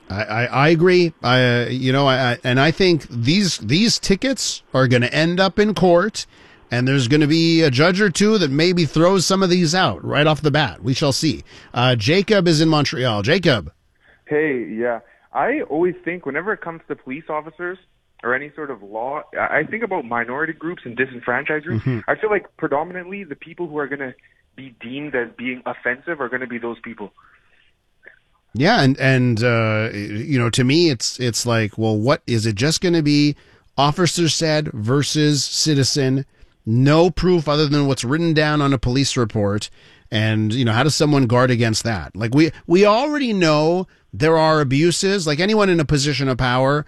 I agree. I think these tickets are going to end up in court, and there's going to be a judge or two that maybe throws some of these out right off the bat. We shall see. Jacob is in Montreal. Jacob. Hey, yeah. I always think whenever it comes to police officers or any sort of law, I think about minority groups and disenfranchised groups. Mm-hmm. I feel like predominantly the people who are going to be deemed as being offensive are going to be those people. Yeah, and to me, it's like, well, what is it just going to be? Officer said versus citizen, no proof other than what's written down on a police report, and how does someone guard against that? Like we already know there are abuses. Like anyone in a position of power,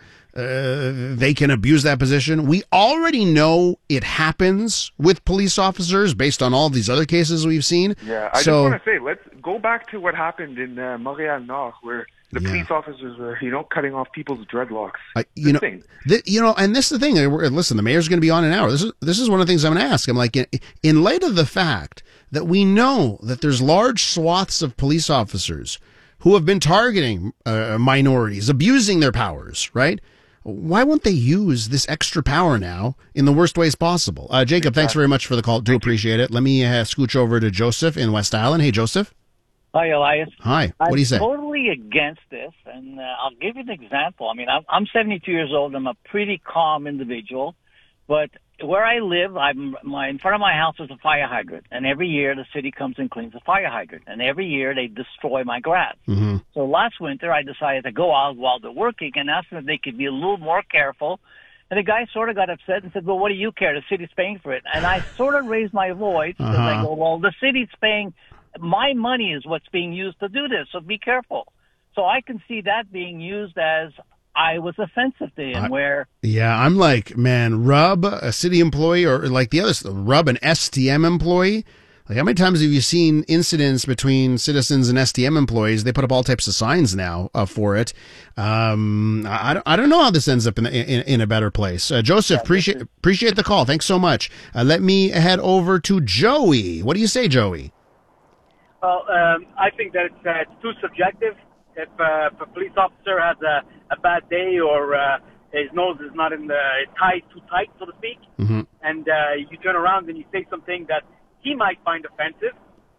they can abuse that position. We already know it happens with police officers based on all these other cases we've seen. Yeah, I just want to say, let's go back to what happened in Montreal Nord, where the police officers were, cutting off people's dreadlocks. And this is the thing. Listen, the mayor's going to be on an hour. This is one of the things I'm going to ask. I'm like, in light of the fact that we know that there's large swaths of police officers who have been targeting minorities, abusing their powers, right? Why won't they use this extra power now in the worst ways possible? Jacob, thanks very much for the call. Do appreciate it. Let me scooch over to Joseph in West Island. Hey, Joseph. Hi, Elias. Hi. What do you say? I'm totally against this, and I'll give you an example. I mean, I'm 72 years old. I'm a pretty calm individual, but where I live, in front of my house is a fire hydrant, and every year the city comes and cleans the fire hydrant, and every year they destroy my grass. Mm-hmm. So last winter I decided to go out while they're working and ask them if they could be a little more careful. And the guy sort of got upset and said, well, what do you care? The city's paying for it. And I sort of raised my voice because I go, well, the city's paying. My money is what's being used to do this, so be careful. So I can see that being used as I was offensive to him. I'm like, man, rub a city employee or like the others, rub an STM employee. Like, how many times have you seen incidents between citizens and STM employees? They put up all types of signs now for it. I don't know how this ends up in a better place. Joseph, appreciate the call. Thanks so much. Let me head over to Joey. What do you say, Joey? Well, I think that it's too subjective. If a police officer has a bad day or his nose is not tied too tight, so to speak, mm-hmm. and you turn around and you say something that he might find offensive,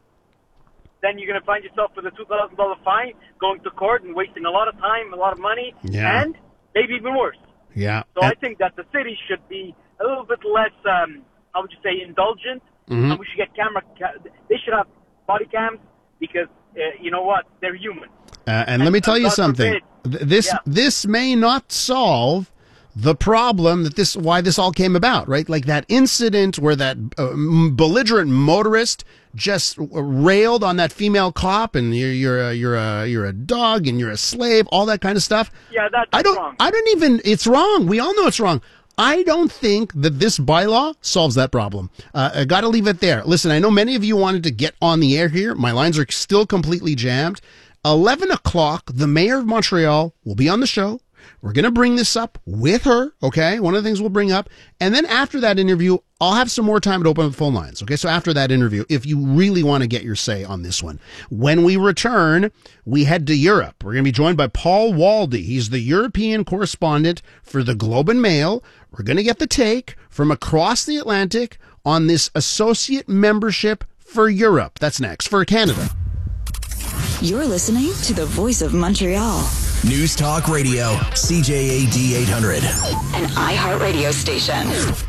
then you're going to find yourself with a $2,000 fine, going to court and wasting a lot of time, a lot of money, and maybe even worse. Yeah. So I think that the city should be a little bit less, how would you say, indulgent. Mm-hmm. And we should get they should have body cams because, you know what, they're human. And let me tell you something. This may not solve the problem why this all came about, right? Like that incident where that belligerent motorist just railed on that female cop, and you're a dog and you're a slave, all that kind of stuff. Yeah, that's wrong. It's wrong. We all know it's wrong. I don't think that this bylaw solves that problem. I got to leave it there. Listen, I know many of you wanted to get on the air here. My lines are still completely jammed. 11 o'clock, the mayor of Montreal will be on the show. We're going to bring this up with her, okay? One of the things we'll bring up. And then after that interview, I'll have some more time to open up the phone lines, okay? So after that interview, if you really want to get your say on this one. When we return, we head to Europe. We're going to be joined by Paul Waldy. He's the European correspondent for the Globe and Mail. We're going to get the take from across the Atlantic on this associate membership for Europe. That's next. For Canada. You're listening to the Voice of Montreal. News Talk Radio, CJAD 800. An iHeartRadio station.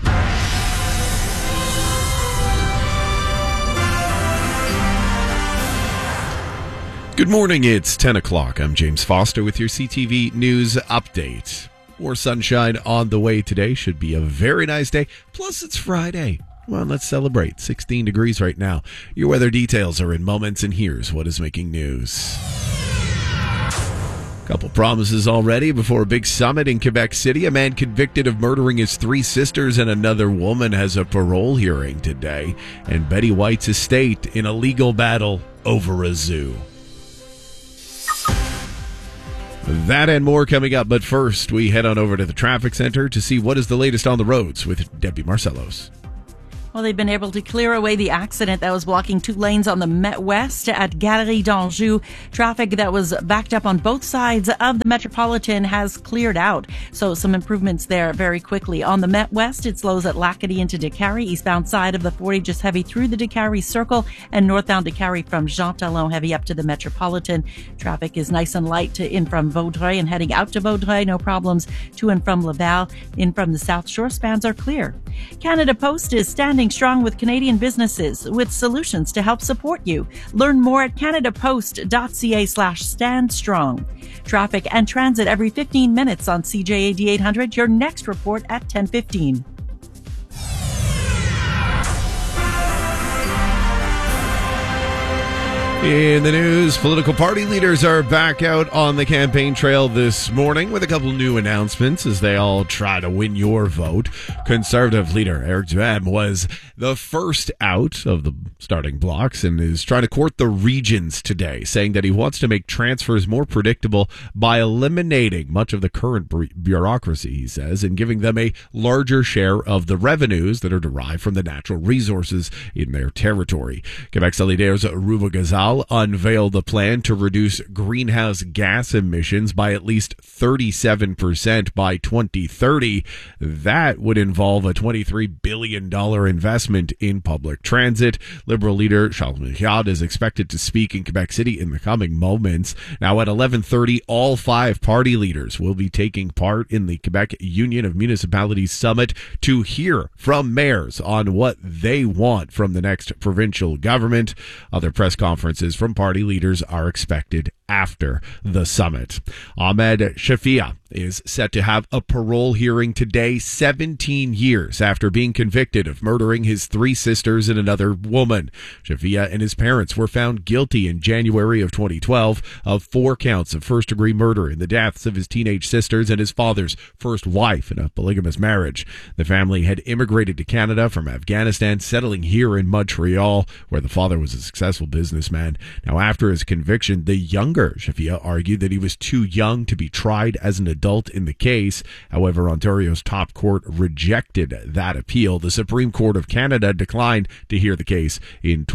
Good morning, it's 10 o'clock. I'm James Foster with your CTV News Update. More sunshine on the way today. Should be a very nice day. Plus, it's Friday. Well, let's celebrate. 16 degrees right now. Your weather details are in moments, and here's what is making news. Couple promises already before a big summit in Quebec City. A man convicted of murdering his 3 sisters and another woman has a parole hearing today. And Betty White's estate in a legal battle over a zoo. That and more coming up, but first we head on over to the traffic center to see what is the latest on the roads with Debbie Marcellos. Well, they've been able to clear away the accident that was blocking 2 lanes on the Met West at Galerie d'Anjou. Traffic that was backed up on both sides of the Metropolitan has cleared out. So some improvements there very quickly. On the Met West, it slows at Lacadie into Décarie. Eastbound side of the 40 just heavy through the Décarie Circle, and northbound Décarie from Jean Talon heavy up to the Metropolitan. Traffic is nice and light in from Vaudreuil and heading out to Vaudreuil. No problems to and from Laval. In from the South Shore, spans are clear. Canada Post is standing strong with Canadian businesses with solutions to help support you. Learn more at canadapost.ca/standstrong. Traffic and transit every 15 minutes on CJAD 800. Your next report at 10:15. In the news, political party leaders are back out on the campaign trail this morning with a couple new announcements as they all try to win your vote. Conservative leader Eric Duhem was the first out of the starting blocks and is trying to court the regions today, saying that he wants to make transfers more predictable by eliminating much of the current bureaucracy, he says, and giving them a larger share of the revenues that are derived from the natural resources in their territory. Quebec Solidaires' Aruba Gazal unveiled a plan to reduce greenhouse gas emissions by at least 37% by 2030. That would involve a $23 billion investment in public transit. Liberal leader Charles Myriade is expected to speak in Quebec City in the coming moments. Now at 11:30, all 5 party leaders will be taking part in the Quebec Union of Municipalities Summit to hear from mayors on what they want from the next provincial government. Other press conferences from party leaders are expected after the summit. Ahmed Shafia is set to have a parole hearing today, 17 years after being convicted of murdering his 3 sisters and another woman. Shafia and his parents were found guilty in January of 2012 of 4 counts of first-degree murder in the deaths of his teenage sisters and his father's first wife in a polygamous marriage. The family had immigrated to Canada from Afghanistan, settling here in Montreal, where the father was a successful businessman. Now, after his conviction, the younger Shafia argued that he was too young to be tried as an adult in the case. However, Ontario's top court rejected that appeal. The Supreme Court of Canada declined to hear the case in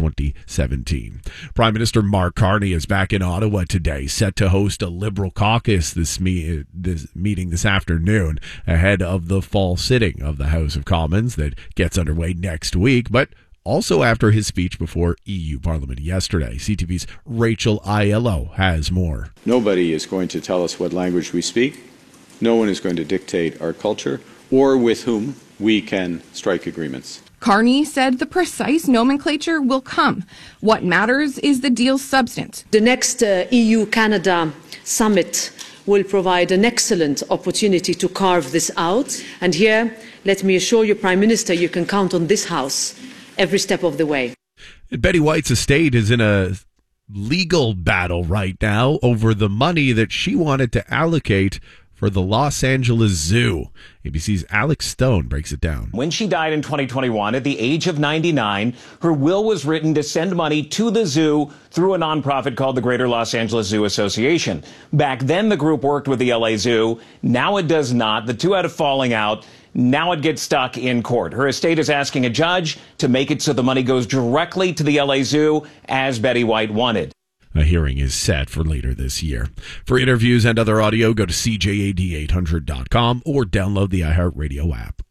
2017. Prime Minister Mark Carney is back in Ottawa today, set to host a Liberal caucus this meeting this afternoon ahead of the fall sitting of the House of Commons that gets underway next week, but also after his speech before EU Parliament yesterday. CTV's Rachel Aiello has more. Nobody is going to tell us what language we speak. No one is going to dictate our culture or with whom we can strike agreements. Carney said the precise nomenclature will come. What matters is the deal's substance. The next EU-Canada summit will provide an excellent opportunity to carve this out. And here, let me assure you, Prime Minister, you can count on this House every step of the way. Betty White's estate is in a legal battle right now over the money that she wanted to allocate for the Los Angeles Zoo. ABC's Alex Stone breaks it down. When she died in 2021 at the age of 99, her will was written to send money to the zoo through a nonprofit called the Greater Los Angeles Zoo Association. Back then, the group worked with the LA Zoo. Now it does not. The two had a falling out. Now it gets stuck in court. Her estate is asking a judge to make it so the money goes directly to the LA Zoo, as Betty White wanted. A hearing is set for later this year. For interviews and other audio, go to CJAD800.com or download the iHeartRadio app.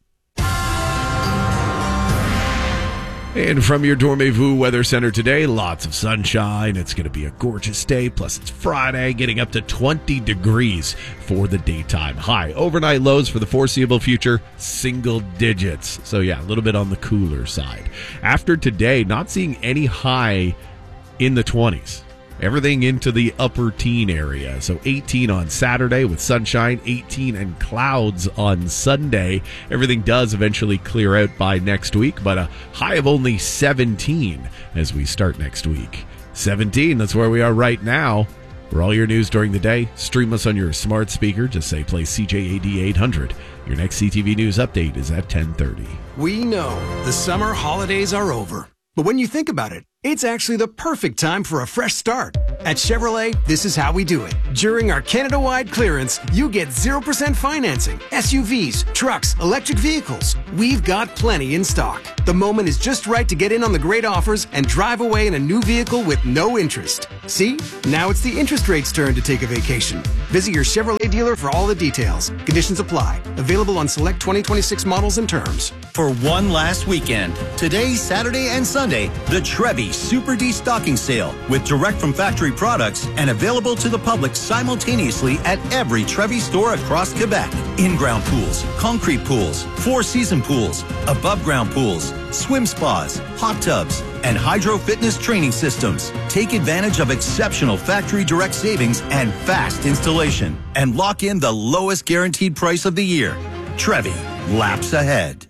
And from your Dormez-vous Weather Center today, lots of sunshine. It's going to be a gorgeous day. Plus, it's Friday, getting up to 20 degrees for the daytime high. Overnight lows for the foreseeable future, single digits. So, yeah, a little bit on the cooler side. After today, not seeing any high in the 20s. Everything into the upper teen area. So 18 on Saturday with sunshine, 18 and clouds on Sunday. Everything does eventually clear out by next week, but a high of only 17 as we start next week. 17, that's where we are right now. For all your news during the day, stream us on your smart speaker. Just say play CJAD 800. Your next CTV News update is at 10:30. We know the summer holidays are over. But when you think about it, it's actually the perfect time for a fresh start. At Chevrolet, this is how we do it. During our Canada-wide clearance, you get 0% financing, SUVs, trucks, electric vehicles. We've got plenty in stock. The moment is just right to get in on the great offers and drive away in a new vehicle with no interest. See? Now it's the interest rate's turn to take a vacation. Visit your Chevrolet dealer for all the details. Conditions apply. Available on select 2026 models and terms. For one last weekend, today, Saturday, and Sunday, the Trevi Super Destocking Sale with direct from factory products and available to the public simultaneously at every Trevi store across Quebec. In-ground pools, concrete pools, four-season pools, above-ground pools, swim spas, hot tubs, and hydro fitness training systems. Take advantage of exceptional factory direct savings and fast installation and lock in the lowest guaranteed price of the year. Trevi, laps ahead.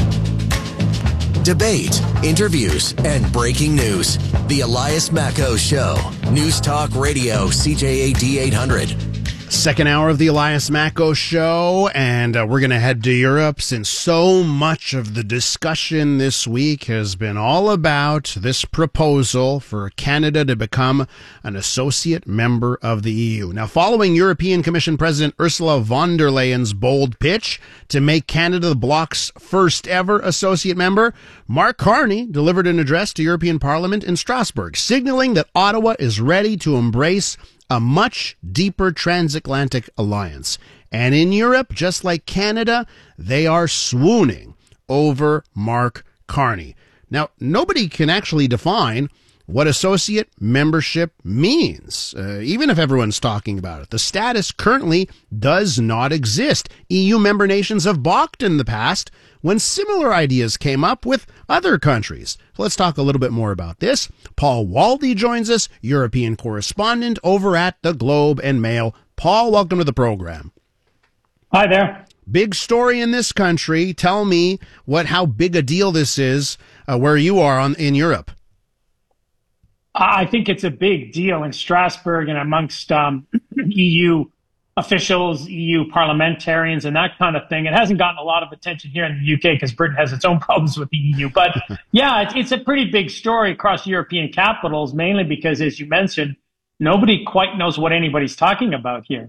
Debate, interviews, and breaking news. The Elias Macco Show. News Talk Radio, CJAD 800. Second hour of the Elias Macco Show, and we're going to head to Europe since so much of the discussion this week has been all about this proposal for Canada to become an associate member of the EU. Now, following European Commission President Ursula von der Leyen's bold pitch to make Canada the bloc's first ever associate member, Mark Carney delivered an address to European Parliament in Strasbourg, signaling that Ottawa is ready to embrace a much deeper transatlantic alliance. And in Europe, just like Canada, they are swooning over Mark Carney. Now, nobody can actually define what associate membership means, even if everyone's talking about it. The status currently does not exist. EU member nations have balked in the past when similar ideas came up with other countries. Let's talk a little bit more about this. Paul Waldy joins us, European correspondent over at the Globe and Mail. Paul, welcome to the program. Hi there. Big story in this country. Tell me how big a deal this is where you are in Europe. I think it's a big deal in Strasbourg and amongst EU officials, EU parliamentarians, and that kind of thing. It hasn't gotten a lot of attention here in the UK because Britain has its own problems with the EU. But yeah, it's a pretty big story across European capitals, mainly because, as you mentioned, nobody quite knows what anybody's talking about here.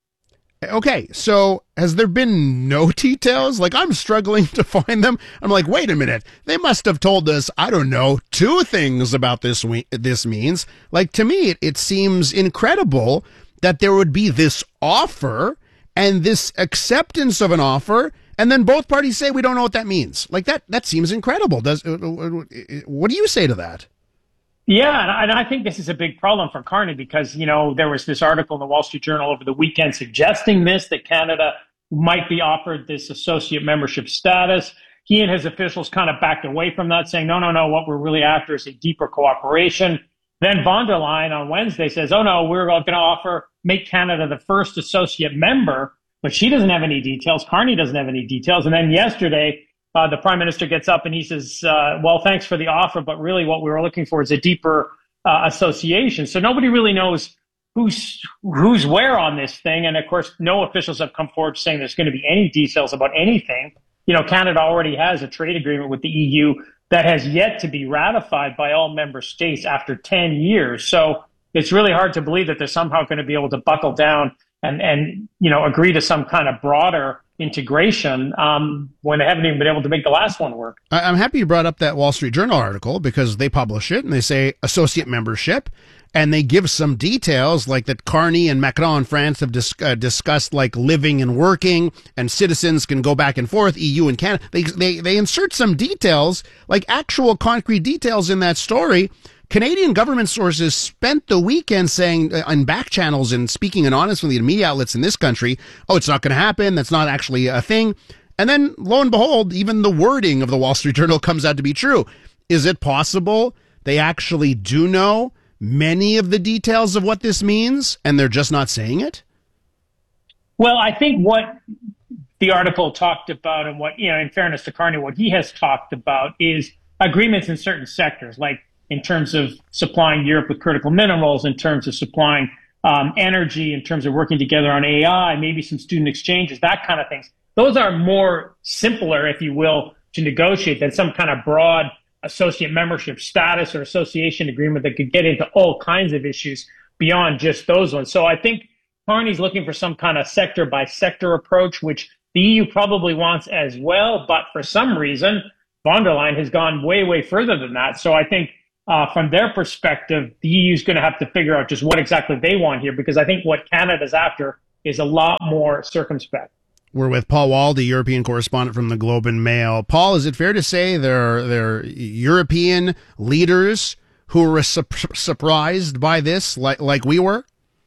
Okay, so has there been no details? Like, I'm struggling to find them. I'm like, wait a minute. They must have told us, I don't know, 2 things about this means. Like, to me, it seems incredible that there would be this offer and this acceptance of an offer, and then both parties say, we don't know what that means. Like, that seems incredible. What do you say to that? Yeah, and I think this is a big problem for Carney because, there was this article in the Wall Street Journal over the weekend suggesting that Canada might be offered this associate membership status. He and his officials kind of backed away from that, saying, no, what we're really after is a deeper cooperation. Then von der Leyen on Wednesday says, oh, no, we're going to make Canada the first associate member, but she doesn't have any details. Carney doesn't have any details. And then yesterday, the prime minister gets up and he says, well, thanks for the offer, but really what we were looking for is a deeper association. So nobody really knows who's where on this thing. And of course, no officials have come forward saying there's going to be any details about anything. Canada already has a trade agreement with the EU that has yet to be ratified by all member states after 10 years. So it's really hard to believe that they're somehow going to be able to buckle down and agree to some kind of broader integration when they haven't even been able to make the last one work. I'm happy you brought up that Wall Street Journal article because they publish it and they say associate membership and they give some details like that Carney and Macron in France have discussed like living and working and citizens can go back and forth, EU and Canada. They insert some details, like actual concrete details in that story. Canadian government sources spent the weekend saying on back channels and speaking anonymously to media outlets in this country, oh, it's not going to happen. That's not actually a thing. And then lo and behold, even the wording of the Wall Street Journal comes out to be true. Is it possible they actually do know many of the details of what this means and they're just not saying it? Well, I think what the article talked about and what, in fairness to Carney, what he has talked about is agreements in certain sectors, like in terms of supplying Europe with critical minerals, in terms of supplying energy, in terms of working together on AI, maybe some student exchanges, that kind of things. Those are more simpler, if you will, to negotiate than some kind of broad associate membership status or association agreement that could get into all kinds of issues beyond just those ones. So I think Carney's looking for some kind of sector by sector approach, which the EU probably wants as well. But for some reason, von der Leyen has gone way, way further than that. So I think from their perspective, the EU is going to have to figure out just what exactly they want here, because I think what Canada's after is a lot more circumspect. We're with Paul Waldie, European correspondent from the Globe and Mail. Paul, is it fair to say there are European leaders who were surprised by this, like we were?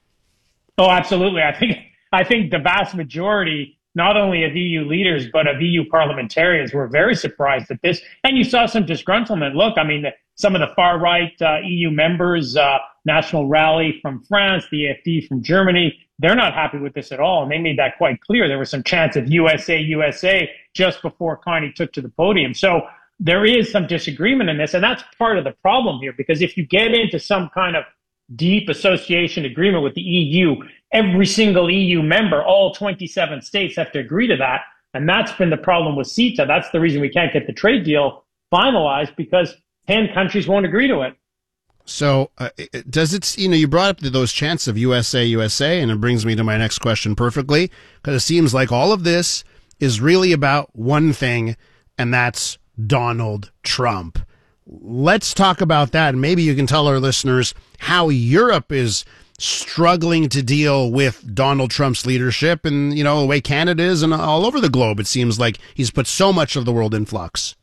Oh, absolutely. I think the vast majority, not only of EU leaders, but of EU parliamentarians, were very surprised at this. And you saw some disgruntlement. Look, I mean, some of the far-right EU members, National Rally from France, the AfD from Germany, they're not happy with this at all. And they made that quite clear. There was some chants of USA just before Carney took to the podium. So there is some disagreement in this. And that's part of the problem here, because if you get into some kind of deep association agreement with the EU, every single EU member, all 27 states have to agree to that. And that's been the problem with CETA. That's the reason we can't get the trade deal finalized, because 10 countries won't agree to it. So does it, you brought up those chants of USA, and it brings me to my next question perfectly, because it seems like all of this is really about one thing, and that's Donald Trump. Let's talk about that, and maybe you can tell our listeners how Europe is struggling to deal with Donald Trump's leadership and, the way Canada is, and all over the globe. It seems like he's put so much of the world in flux.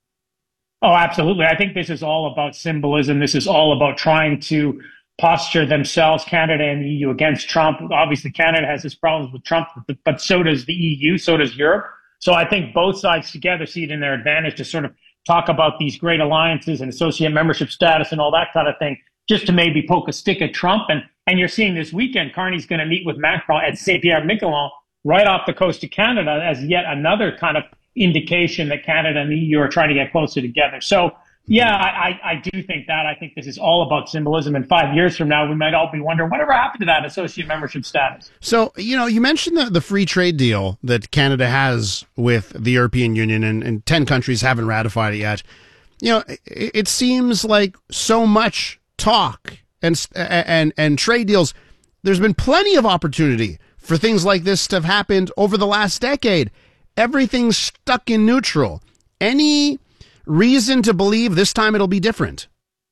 Oh, absolutely. I think this is all about symbolism. This is all about trying to posture themselves, Canada and the EU, against Trump. Obviously, Canada has its problems with Trump, but so does the EU, so does Europe. So I think both sides together see it in their advantage to sort of talk about these great alliances and associate membership status and all that kind of thing, just to maybe poke a stick at Trump. And you're seeing this weekend, Carney's going to meet with Macron at Saint-Pierre-Miquelon, right off the coast of Canada, as yet another kind of indication that Canada and the EU are trying to get closer together. So, yeah, I do think that. I think this is all about symbolism. And 5 years from now, we might all be wondering, whatever happened to that associate membership status? So, you mentioned the free trade deal that Canada has with the European Union, and 10 countries haven't ratified it yet. It seems like so much talk and trade deals. There's been plenty of opportunity for things like this to have happened over the last decade. Everything's stuck in neutral. Any reason to believe this time it'll be different?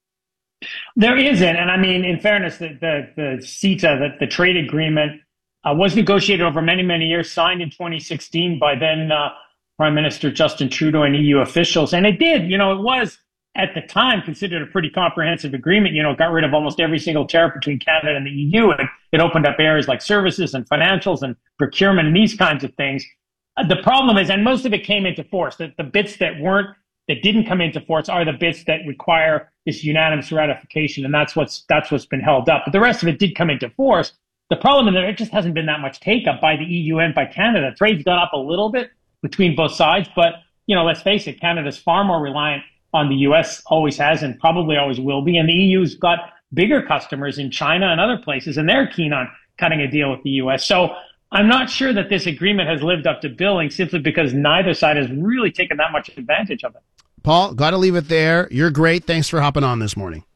There isn't. And I mean, in fairness, the CETA, the trade agreement, was negotiated over many, many years, signed in 2016 by then Prime Minister Justin Trudeau and EU officials. And it did, it was at the time considered a pretty comprehensive agreement. It got rid of almost every single tariff between Canada and the EU. And it opened up areas like services and financials and procurement and these kinds of things. The problem is, and most of it came into force, that the bits that didn't come into force are the bits that require this unanimous ratification, and that's what's been held up. But the rest of it did come into force. The problem is that it just hasn't been that much take up by the EU and by Canada. Trade's gone up a little bit between both sides, but let's face it, Canada's far more reliant on the US, always has, and probably always will be. And the EU's got bigger customers in China and other places, and they're keen on cutting a deal with the US. So I'm not sure that this agreement has lived up to billing, simply because neither side has really taken that much advantage of it. Paul, got to leave it there. You're great. Thanks for hopping on this morning.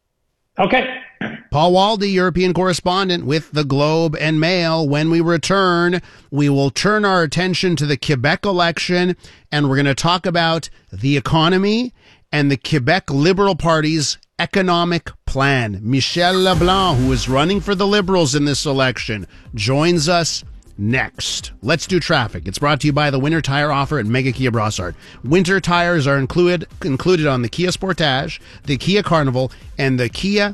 Okay. Paul Waldie, European correspondent with the Globe and Mail. When we return, we will turn our attention to the Quebec election, and we're going to talk about the economy and the Quebec Liberal Party's economic plan. Michel Leblanc, who is running for the Liberals in this election, joins us next. Let's do traffic. It's brought to you by the winter tire offer at Mega Kia Brossard. Winter tires are included on the Kia Sportage, the Kia Carnival, and the Kia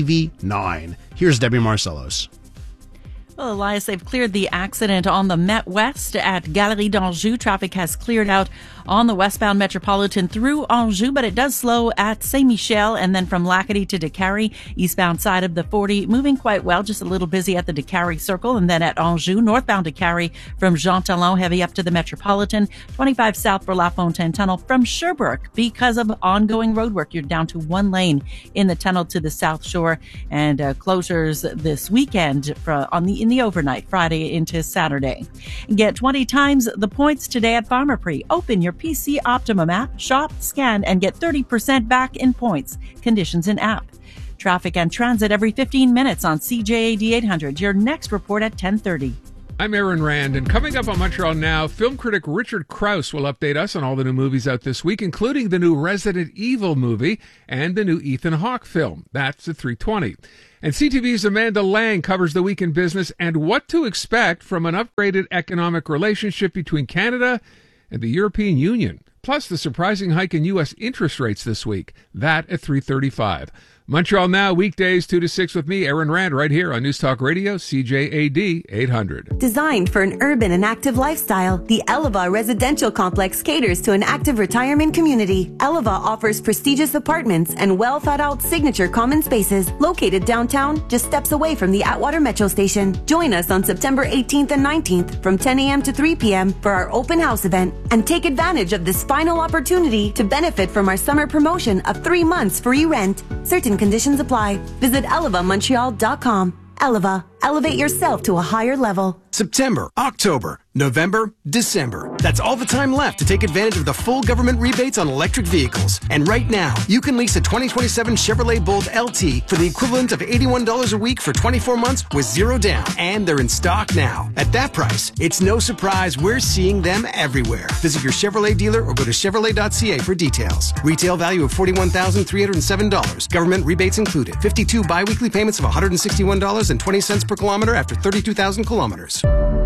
EV9. Here's Debbie Marcellos. Well, Elias, they've cleared the accident on the Met West at Galerie d'Anjou. Traffic has cleared out on the westbound Metropolitan through Anjou, but it does slow at Saint-Michel and then from Lacadie to Décarie, eastbound side of the 40, moving quite well, just a little busy at the Décarie Circle, and then at Anjou, northbound Décarie from Jean Talon, heavy up to the Metropolitan, 25 south for La Fontaine Tunnel from Sherbrooke. Because of ongoing road work, you're down to one lane in the tunnel to the South Shore, and closures this weekend in the overnight, Friday into Saturday. Get 20 times the points today at Pharmaprix. Open your PC Optimum app, shop, scan, and get 30% back in points. Conditions in app. Traffic and transit every 15 minutes on CJAD 800. Your next report at 10:30. I'm Aaron Rand, and coming up on Montreal Now, film critic Richard Krause will update us on all the new movies out this week, including the new Resident Evil movie and the new Ethan Hawke film. That's at 3:20. And CTV's Amanda Lang covers the week in business and what to expect from an upgraded economic relationship between Canada and the European Union. Plus the surprising hike in U.S. interest rates this week. That at 3:35. Montreal Now, weekdays 2 to 6 with me, Aaron Rand, right here on News Talk Radio, CJAD 800. Designed for an urban and active lifestyle, the Eleva Residential Complex caters to an active retirement community. Eleva offers prestigious apartments and well-thought-out signature common spaces located downtown, just steps away from the Atwater Metro Station. Join us on September 18th and 19th from 10 a.m. to 3 p.m. for our open house event, and take advantage of this final opportunity to benefit from our summer promotion of 3 months free rent. Certain conditions apply. Visit elevamontreal.com. Eleva. Elevate yourself to a higher level. September, October, November, December. That's all the time left to take advantage of the full government rebates on electric vehicles. And right now, you can lease a 2027 Chevrolet Bolt LT for the equivalent of $81 a week for 24 months with zero down. And they're in stock now. At that price, it's no surprise we're seeing them everywhere. Visit your Chevrolet dealer or go to Chevrolet.ca for details. Retail value of $41,307. Government rebates included. 52 biweekly payments of $161.20 per kilometer after 32,000 kilometers.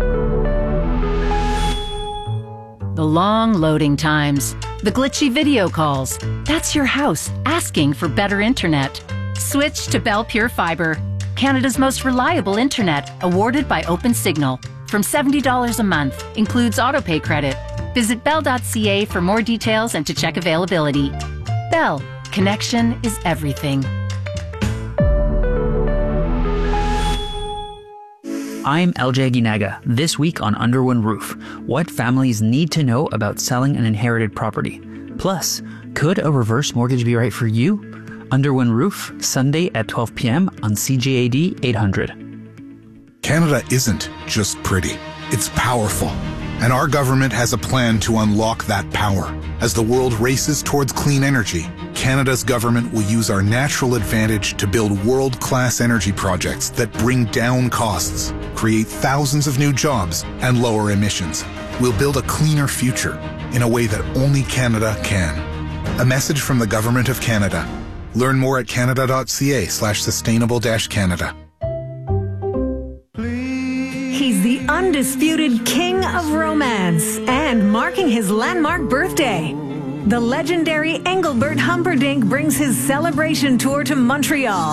The long loading times, the glitchy video calls. That's your house asking for better internet. Switch to Bell Pure Fiber, Canada's most reliable internet, awarded by OpenSignal. From $70 a month, includes autopay credit. Visit bell.ca for more details and to check availability. Bell, connection is everything. I'm LJ Ginaga. This week on Under One Roof, what families need to know about selling an inherited property. Plus, could a reverse mortgage be right for you? Under One Roof, Sunday at 12 p.m. on CJAD 800. Canada isn't just pretty, it's powerful. And our government has a plan to unlock that power. As the world races towards clean energy, Canada's government will use our natural advantage to build world-class energy projects that bring down costs, create thousands of new jobs, and lower emissions. We'll build a cleaner future in a way that only Canada can. A message from the Government of Canada. Learn more at canada.ca/sustainable-Canada. He's the undisputed king of romance, and marking his landmark birthday, the legendary Engelbert Humperdinck brings his celebration tour to Montreal.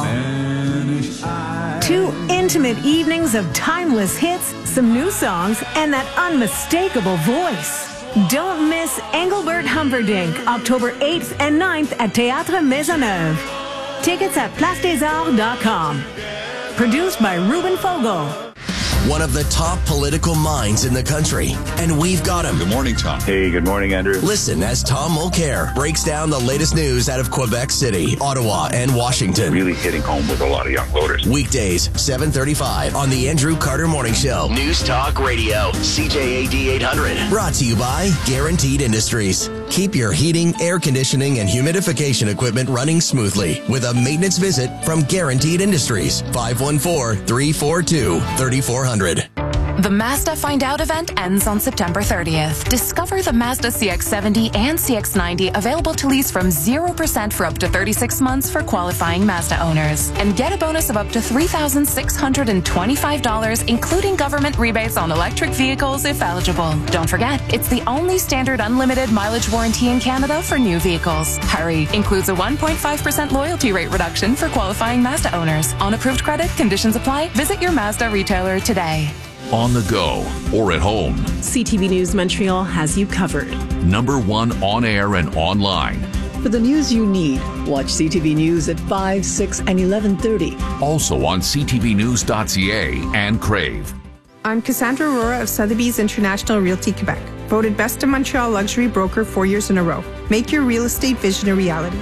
2 intimate evenings of timeless hits, some new songs, and that unmistakable voice. Don't miss Engelbert Humperdinck, October 8th and 9th at Théâtre Maisonneuve. Tickets at placedesarts.com. Produced by Ruben Fogel. One of the top political minds in the country. And we've got him. Good morning, Tom. Hey, good morning, Andrew. Listen as Tom Mulcair breaks down the latest news out of Quebec City, Ottawa, and Washington. Really hitting home with a lot of young voters. Weekdays, 7:35 on the Andrew Carter Morning Show. News Talk Radio, CJAD 800. Brought to you by Guaranteed Industries. Keep your heating, air conditioning, and humidification equipment running smoothly with a maintenance visit from Guaranteed Industries. 514-342-3400. The Mazda Find Out event ends on September 30th. Discover the Mazda CX-70 and CX-90 available to lease from 0% for up to 36 months for qualifying Mazda owners. And get a bonus of up to $3,625, including government rebates on electric vehicles if eligible. Don't forget, it's the only standard unlimited mileage warranty in Canada for new vehicles. Hurry! Includes a 1.5% loyalty rate reduction for qualifying Mazda owners. On approved credit, conditions apply. Visit your Mazda retailer today. On the go or at home, CTV News Montreal has you covered. #1 on air and online. For the news you need, watch CTV News at 5, 6, and 11:30. Also on ctvnews.ca and Crave. I'm Cassandra Aurora of Sotheby's International Realty Quebec. Voted Best of Montreal Luxury Broker 4 years in a row. Make your real estate vision a reality.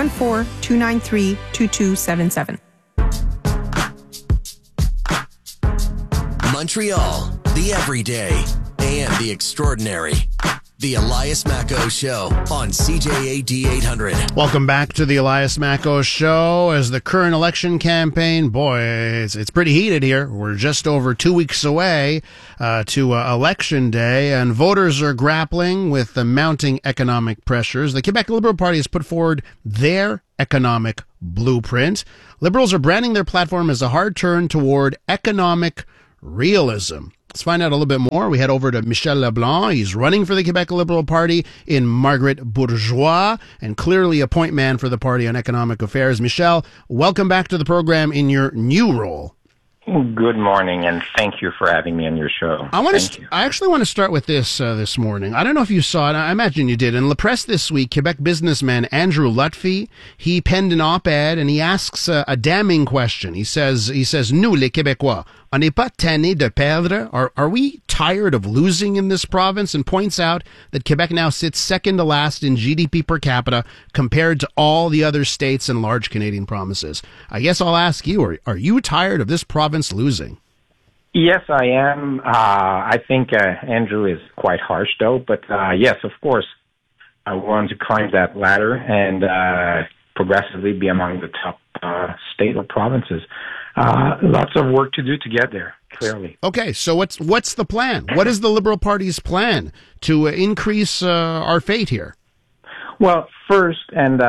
514-293-2277. Montreal, the everyday and the extraordinary. The Elias Macco Show on CJAD 800. Welcome back to the Elias Macco Show. As the current election campaign, boy, it's pretty heated here. We're just over 2 weeks away to Election Day, and voters are grappling with the mounting economic pressures. The Quebec Liberal Party has put forward their economic blueprint. Liberals are branding their platform as a hard turn toward economic realism. Let's find out a little bit more. We head over to Michel Leblanc. He's running for the Quebec Liberal Party in Margaret Bourgeois, and clearly a point man for the party on economic affairs. Michel, welcome back to the program in your new role. Good morning, and thank you for having me on your show. I actually want to start with this morning. I don't know if you saw it. I imagine you did. In La Presse this week, Quebec businessman Andrew Lutfi, he penned an op-ed, and he asks a damning question. He says, nous, les Québécois, on n'est pas tannés de perdre? Are we tired of losing in this province? And points out that Quebec now sits second to last in GDP per capita compared to all the other states and large Canadian provinces. I guess I'll ask you, are you tired of this province losing? Yes, I am. I think Andrew is quite harsh, though. But yes, of course, I want to climb that ladder and progressively be among the top state or provinces. Lots of work to do to get there, clearly. Okay, so what's the plan? What is the Liberal Party's plan to increase our fate here? Well, first, and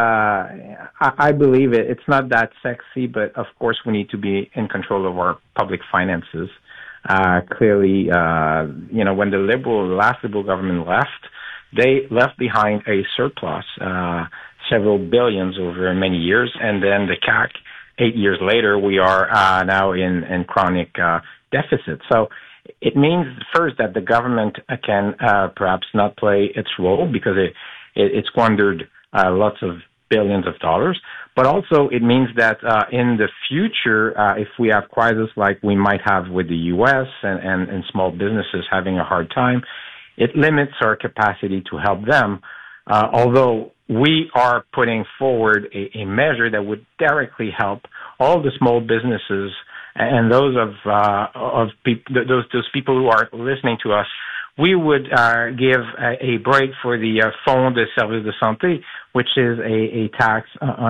I believe it's not that sexy, but of course we need to be in control of our public finances. Clearly, when the last Liberal government left, they left behind a surplus, several billions over many years, and then the CAC, 8 years later, we are now in chronic deficit. So it means first that the government can perhaps not play its role because it squandered lots of billions of dollars. But also it means that in the future, if we have crises like we might have with the U.S. and small businesses having a hard time, it limits our capacity to help them. Although we are putting forward a measure that would directly help all the small businesses and those those people who are listening to us. We would give a break for the Fonds de Services de Santé, which is a tax